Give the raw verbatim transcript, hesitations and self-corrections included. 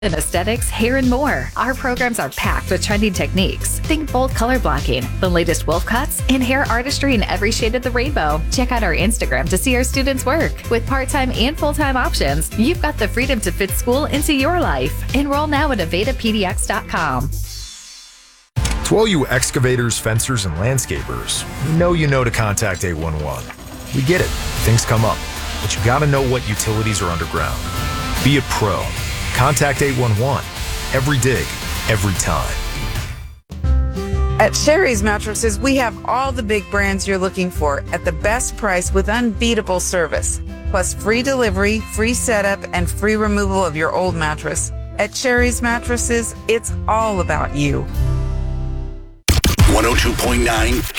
and aesthetics, hair, and more. Our programs are packed with trending techniques. Think bold color blocking, the latest wolf cuts, and hair artistry in every shade of the rainbow. Check out our Instagram to see our students' work. With part-time and full-time options, you've got the freedom to fit school into your life. Enroll now at aveda p d x dot com. To all you excavators, fencers, and landscapers, we know you know to contact eight one one. We get it. Things come up. But you gotta know what utilities are underground. Be a pro. Contact eight one one. Every dig, every time. At Sherry's Mattresses, we have all the big brands you're looking for at the best price with unbeatable service. Plus free delivery, free setup, and free removal of your old mattress. At Sherry's Mattresses, it's all about you. one oh two point nine